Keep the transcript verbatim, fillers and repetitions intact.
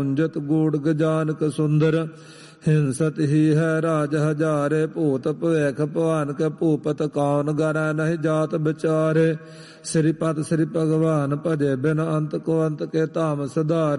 ਜਤ ਗੂੜ ਗਜਾਨਕ ਸੁੰਦਰ ਹਿੰਸਤ ਹੀ ਹੈ ਰਾਜ ਹਜ਼ਾਰੇ ਭੂਤ ਭਵਿਖ ਭਵਾਨ ਕੇ ਭੂਪਤ ਕੌਣ ਗਰੈ ਨਹੀਂ ਜਾਤ ਵਿਚਾਰੇ। ਸ੍ਰੀ ਪਤ ਸ੍ਰੀ ਭਗਵਾਨ ਭਜੇ ਬਿਨ ਅੰਤ ਕੋ ਅੰਤ ਕੇ ਧਾਮ ਸੁਧਾਰੇ।